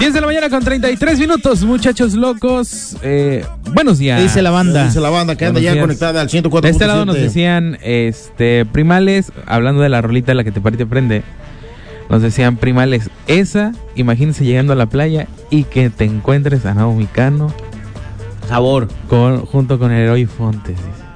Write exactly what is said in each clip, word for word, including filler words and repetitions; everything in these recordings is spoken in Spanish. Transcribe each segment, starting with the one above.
diez de la mañana con treinta y tres minutos, muchachos locos. Eh, buenos días. ¿Qué dice la banda? ¿Qué dice la banda que anda ya días. Conectada al ciento cuatro punto siete? De este lado nos decían, este, primales, hablando de la rolita la que te pare y te prende, nos decían primales, esa, imagínense llegando a la playa y que te encuentres a Naomi Cano. Sabor. Con, junto con Eroy Fontes.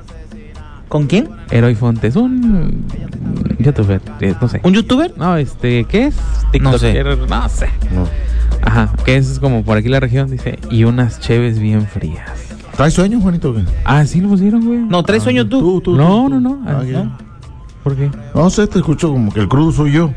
¿Con quién? Eroy Fontes, un youtuber, eh, no sé. ¿Un youtuber? No, este, ¿qué es? No sé. No sé. No. Ajá, que es como por aquí la región, dice, y unas cheves bien frías. ¿Traes sueño, Juanito? ¿Qué? Ah, sí lo pusieron, güey. No, ¿traes ah, sueño tú? tú, tú no, tú, no, tú. no, Ah, no. ¿Por qué? No sé, te escucho como que el crudo soy yo.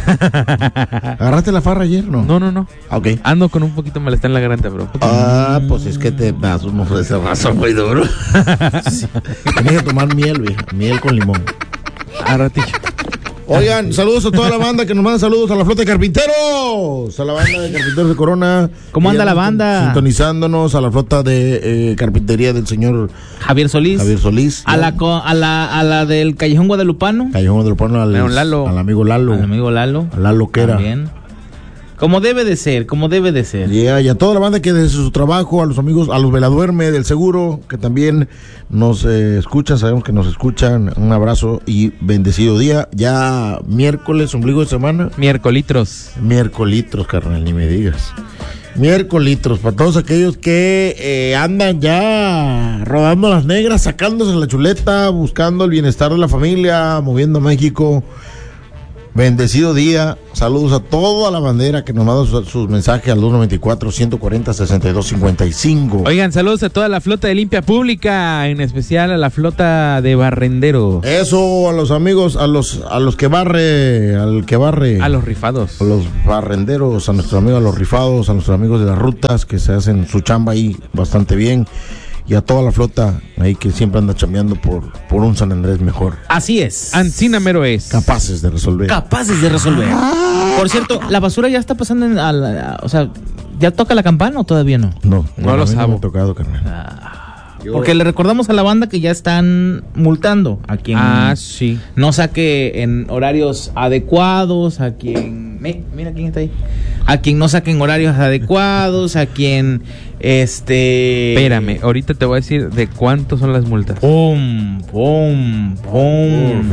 ¿Agarraste la farra ayer, no? No, no, no. Ah, ok. Ando con un poquito malestar en la garganta, bro. Ah, pues es que te das un ofrece razón muy duro. Sí. Tienes que tomar miel, vieja. Miel con limón. A ratillo. Oigan, saludos a toda la banda que nos manda saludos a la flota de carpinteros, a la banda de carpinteros de Corona. ¿Cómo anda la banda? Sintonizándonos, a la flota de eh, carpintería del señor Javier Solís. Javier Solís. A la, co- a la a la del Callejón Guadalupano. Callejón Guadalupano, al, Pero Lalo. al amigo Lalo. Al amigo Lalo. A Lalo que era. También. Como debe de ser, como debe de ser. Yeah, y a toda la banda que desde su trabajo, a los amigos, a los Veladuerme del Seguro, que también nos eh, escuchan, sabemos que nos escuchan. Un abrazo y bendecido día. Ya miércoles, ombligo de semana. Miércolitros. Miércolitros, carnal, ni me digas. Miércolitros, para todos aquellos que eh, andan ya rodando las negras, sacándose la chuleta, buscando el bienestar de la familia, moviendo a México. Bendecido día, saludos a toda la bandera que nos manda sus, sus mensajes al dos noventa y cuatro, ciento cuarenta, sesenta y dos cincuenta y cinco. Oigan, saludos a toda la flota de Limpia Pública, en especial a la flota de Barrendero. Eso, a los amigos, a los a los que barre, al que barre. A los rifados. A los barrenderos, a nuestros amigos, a los rifados, a nuestros amigos de las rutas que se hacen su chamba ahí bastante bien. Y a toda la flota ahí que siempre anda chambeando por, por un San Andrés mejor. Así es. Ancina mero es. Capaces de resolver. Capaces de resolver. Por cierto, la basura ya está pasando en, a la- a- o sea, ¿ya toca la campana o todavía no? No, No lo a mí sabo. me ha tocado, carnal. Porque le recordamos a la banda que ya están multando a quien Ah, sí. no saque en horarios adecuados, a quien... mi- Mira quién está ahí. A quien no saque en horarios adecuados, a quien, este... Espérame, ahorita te voy a decir de cuántos son las multas. Pum, pum, pum.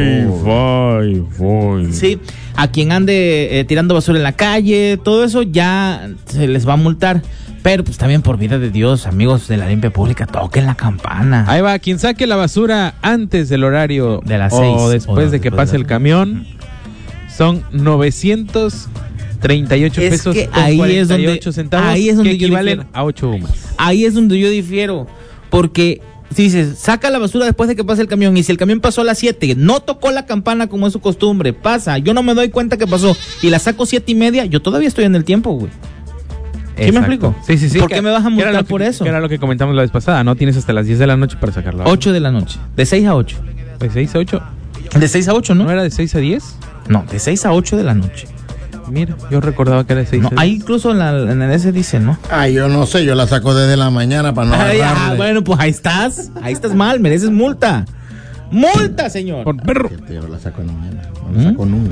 Sí, a quien ande eh, tirando basura en la calle, todo eso ya se les va a multar. Pero pues también por vida de Dios, amigos de la limpia pública, toquen la campana. Ahí va, quien saque la basura antes del horario De las o seis, después o de que después pase de- el camión, son novecientos treinta y ocho Es pesos que con ahí es cuarenta y donde- ocho centavos, ahí es donde que yo equivalen difiero. a ocho humas. Ahí es donde yo difiero, porque si dices, saca la basura después de que pase el camión, y si el camión pasó a las siete, no tocó la campana como es su costumbre, pasa, yo no me doy cuenta que pasó, y la saco siete y media, yo todavía estoy en el tiempo, güey. ¿Sí me Exacto. explico? Sí, sí, sí. ¿Por que- qué me vas a que era multar lo que- por eso? que era lo que comentamos la vez pasada, ¿no? Tienes hasta las diez de la noche para sacarla. ocho de la noche, de seis a ocho. ¿De seis a ocho? De seis a ocho, ¿no? ¿No era de seis a diez? No, de seis a ocho de la noche. Mira, yo recordaba que era de seis No, a diez. ahí incluso en, la, en el ese dice, ¿no? Ay, yo no sé, yo la saco desde la mañana para no Ay, ah, agarrarle. bueno, pues ahí estás, ahí estás mal, mereces multa. ¡Multa, señor! Por perro. Fíjate, yo la saco en la mañana, no la saco nunca.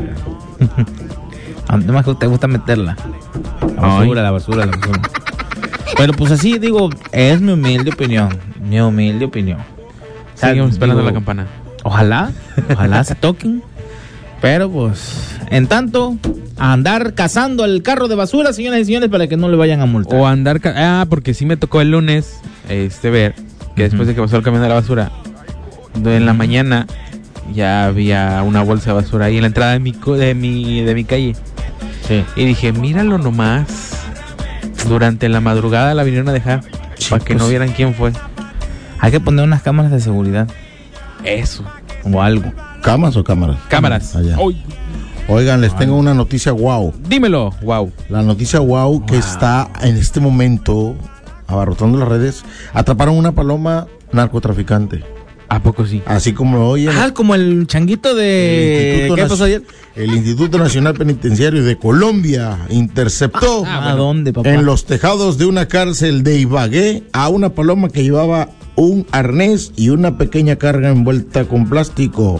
A mí más te gusta meterla. La basura, la basura, la basura. Pero pues así digo, es mi humilde opinión. Mi humilde opinión. O sea, Seguimos esperando digo, la campana. Ojalá, ojalá se toquen. Pero pues, en tanto, a andar cazando el carro de basura, señoras y señores, para que no le vayan a multar. O andar... ca- Ah, porque sí me tocó el lunes este ver que después de que pasó el camión de la basura, de en la mañana ya había una bolsa de basura ahí en la entrada de mi co- de mi de mi calle. Sí. Y dije, míralo nomás. Durante la madrugada la vinieron a dejar Sí, para que pues. no vieran quién fue. Hay que poner unas cámaras de seguridad Eso. o algo. ¿Camas o cámaras? Cámaras. Allá. Uy, Oigan, les tengo una noticia guau. dímelo, wow. La noticia guau que está en este momento abarrotando las redes. Atraparon una paloma narcotraficante. ¿A poco sí? Así como lo oyen. Ah, como el changuito el de... Instituto ¿Qué Nac- pasó ayer? El Instituto Nacional Penitenciario de Colombia interceptó ¿A dónde, papá? en los tejados de una cárcel de Ibagué a una paloma que llevaba un arnés y una pequeña carga envuelta con plástico.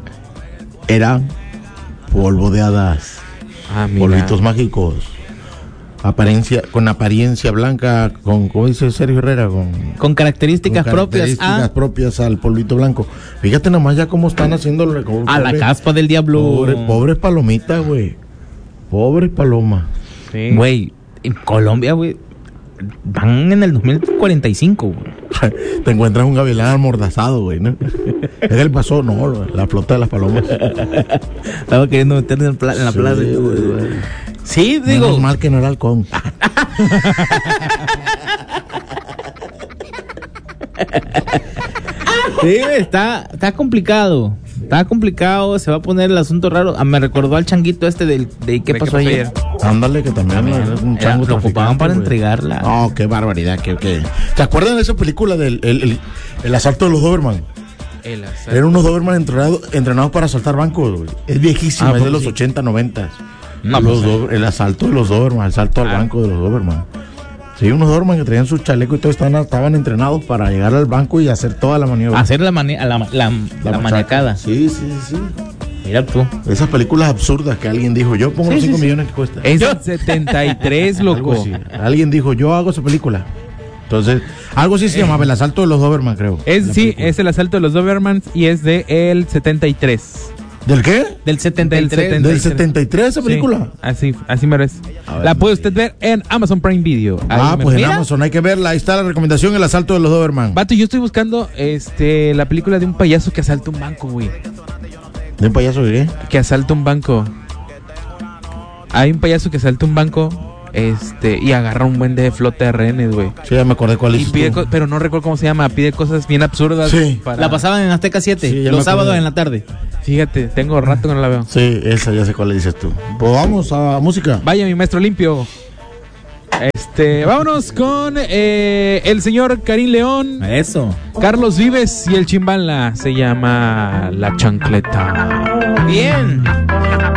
Era polvo de hadas, Ah, mira. polvitos mágicos, apariencia, con apariencia blanca, con, ¿cómo dice Sergio Herrera? Con, Con características con propias características a, propias al polvito blanco. Fíjate nomás ya cómo están haciendo a la caspa del diablo. Pobre, pobres palomitas, güey. Pobres palomas. Sí. Güey, en Colombia, güey, van en el dos mil cuarenta y cinco, güey. Te encuentras un gavilán amordazado, güey, ¿no? ¿Es el pasó? No, la flota de las palomas. Estaba queriendo meterse en, pla- en la Sí, plaza. güey. Sí, digo. Menos mal que no era halcón. Sí, está, está complicado. Está complicado, se va a poner el asunto raro. Ah, me recordó al changuito este del, de qué ¿De pasó ayer. Ándale, que también es un Era- chango lo ocupaban traficante, para güey. entregarla. No, qué barbaridad. Qué, qué. ¿Te acuerdan de esa película del el, el, el asalto de los Doberman? El azar. Eran unos Doberman entrenados, entrenados para asaltar bancos, güey. Es viejísima, Ah, es de pues los sí. ochenta, noventa. No, Los pues, Do- el asalto de los Doberman, el salto al Ah. banco de los Doberman. Sí, unos Doberman que traían su chaleco y todos estaban, estaban entrenados para llegar al banco y hacer toda la maniobra. hacer la, mani- la, la, la, machaca. maniacada. Sí, sí, sí. Mira tú. Esas películas absurdas que alguien dijo, yo pongo Sí, los sí, cinco sí. millones que cuesta. Es el setenta y tres, Algo loco. así. Alguien dijo, yo hago esa película. Entonces, algo así se llamaba el asalto de los Doberman, creo. Es, La sí, película. es el asalto de los Dobermans y es de el setenta y tres. ¿Del qué? Del setenta y tres. Del ¿Del setenta y tres esa película? Sí, así, así me ves. A ver, La puede sí. usted ver en Amazon Prime Video. Ahí Ah, me- pues en Mira. Amazon hay que verla. Ahí está la recomendación, el asalto de los Doberman. Vato, yo estoy buscando este la película de un payaso que asalta un banco, güey. ¿De un payaso de qué? Que asalta un banco. Hay un payaso que asalta un banco este y agarra un buen de flota de rehenes, güey. Sí, ya me acordé cuál Y es. pide co- pero no recuerdo cómo se llama, pide cosas bien absurdas. Sí. para- La pasaban en Azteca siete, Sí, ya me los acordé. sábados en la tarde. Fíjate, tengo rato que no la veo. Sí, esa ya sé cuál le dices tú. Pues vamos a música. Vaya, mi maestro limpio. Este, vámonos con eh, el señor Karim León, Eso. Carlos Vives y el Chimbala. Se llama La Chancleta. Bien.